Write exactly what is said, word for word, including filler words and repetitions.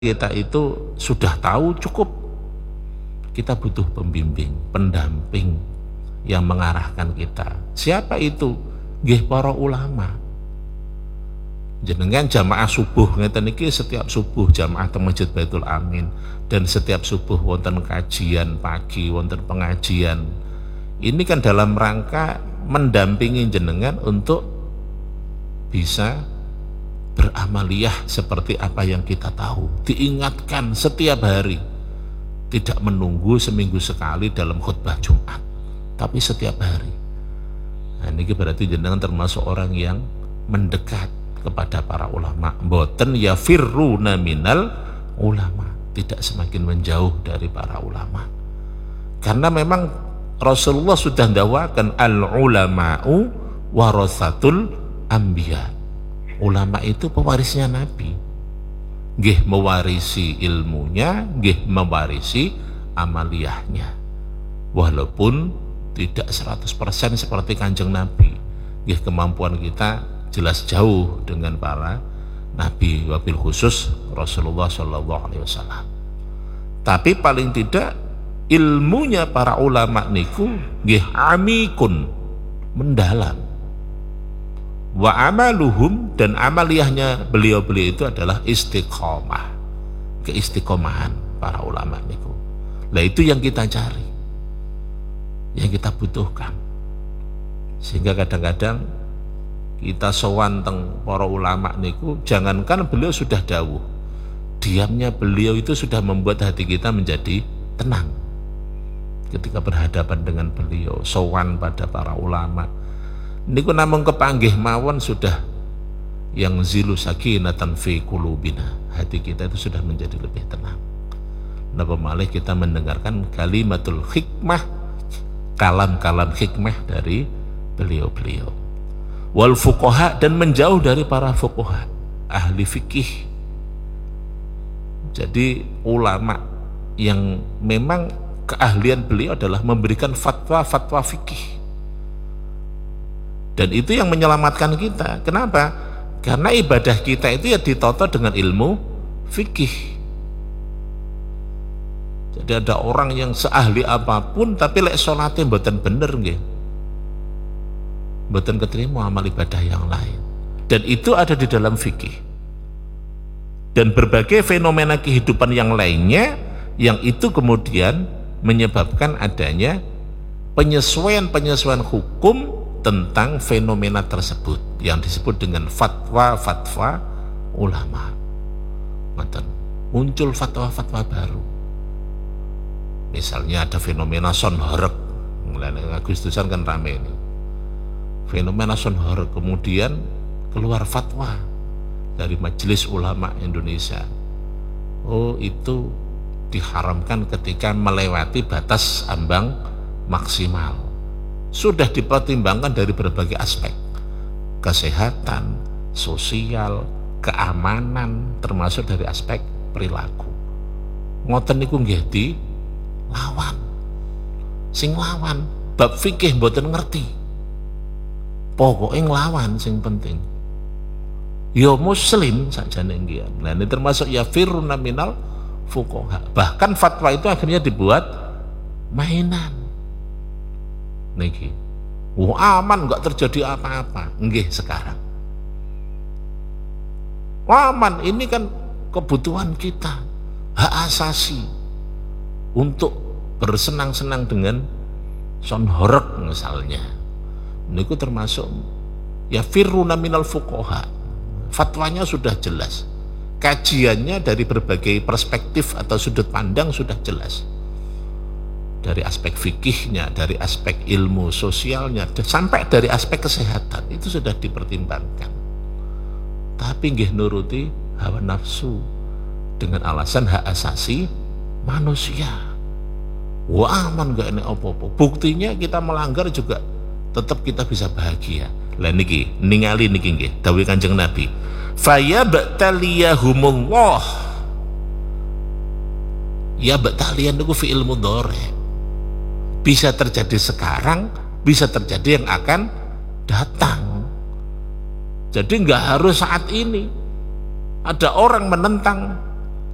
kita itu sudah tahu cukup. Kita butuh pembimbing, pendamping yang mengarahkan kita. Siapa itu? Nggih para ulama. Jenengan jamaah subuh ngeten iki, setiap subuh jamaah teng Masjid Baitul Amin, dan setiap subuh wonten kajian pagi, wonten pengajian. Ini kan dalam rangka mendampingi jenengan untuk bisa beramaliyah seperti apa yang kita tahu, diingatkan setiap hari, tidak menunggu seminggu sekali dalam khutbah Jumat, tapi setiap hari. Nah, ini berarti jenengan termasuk orang yang mendekat kepada para ulama. Mboten yafirruna minal ulama, tidak semakin menjauh dari para ulama, karena memang Rasulullah sudah dakwakan al ulama'u warasatul anbiya. Ulama itu pewarisnya Nabi, nggih mewarisi ilmunya, nggih mewarisi amaliyahnya, walaupun tidak seratus persen seperti Kanjeng Nabi. Nggih, kemampuan kita jelas jauh dengan para Nabi, wabil khusus Rasulullah Shallallahu Alaihi Wasallam. Tapi paling tidak ilmunya para ulama niku nggih amikun, mendalam. Wa amaluhum, dan amaliyahnya beliau-beliau itu adalah istiqomah, keistiqomahan para ulama niku. Nah, itu yang kita cari, yang kita butuhkan. Sehingga kadang-kadang kita sowan teng para ulama niku, jangankan beliau sudah dawuh, diamnya beliau itu sudah membuat hati kita menjadi tenang ketika berhadapan dengan beliau. Sowan pada para ulama niku namung kepanggih mawon sudah yang zilu sakinatan fi qulubina, hati kita itu sudah menjadi lebih tenang. Napa malih kita mendengarkan kalimatul hikmah, kalam-kalam hikmah dari beliau-beliau. Wal fuqaha, dan menjauh dari para fuqaha, ahli fikih. Jadi ulama yang memang keahlian beliau adalah memberikan fatwa-fatwa fikih. Dan itu yang menyelamatkan kita. Kenapa? Karena ibadah kita itu ya ditoto dengan ilmu fikih. Jadi ada orang yang seahli apapun, tapi lek sholatnya mboten bener nggih, mboten keterima amal ibadah yang lain. Dan itu ada di dalam fikih. Dan berbagai fenomena kehidupan yang lainnya, yang itu kemudian menyebabkan adanya penyesuaian-penyesuaian hukum tentang fenomena tersebut yang disebut dengan fatwa-fatwa ulama. Muncul fatwa-fatwa baru. Misalnya ada fenomena sonhorek, mulai Agustusan kan rame ini. Fenomena sonhorek, kemudian keluar fatwa dari Majelis Ulama Indonesia. Oh, itu diharamkan ketika melewati batas ambang maksimal. Sudah dipertimbangkan dari berbagai aspek, kesehatan, sosial, keamanan, termasuk dari aspek perilaku. Ngoten niku nggih di lawan. Sing lawan bab fikih mboten ngerti, pokoknya nglawan sing penting. Yo muslim sakjane nggih. Nah, ini termasuk ya firuna minal fuqaha. Bahkan fatwa itu akhirnya dibuat mainan. Niki, wah aman, nggak terjadi apa-apa. Nggih sekarang, aman, ini kan kebutuhan kita, hak asasi untuk bersenang-senang dengan sonhorek misalnya. Niku termasuk ya firuna minal fuqaha. Fatwanya sudah jelas, kajiannya dari berbagai perspektif atau sudut pandang sudah jelas. Dari aspek fikihnya, dari aspek ilmu sosialnya, sampai dari aspek kesehatan, itu sudah dipertimbangkan. Tapi nggih nuruti hawa nafsu dengan alasan hak asasi manusia. Wah aman gak ini apa-apa. Buktinya kita melanggar juga tetap kita bisa bahagia. Lah niki ningali niki nggih dawuh Kanjeng Nabi. Fayabtaliyahumullah. Ya batalian niku fi'il mudhari'. Bisa terjadi sekarang, bisa terjadi yang akan datang. Jadi nggak harus saat ini. Ada orang menentang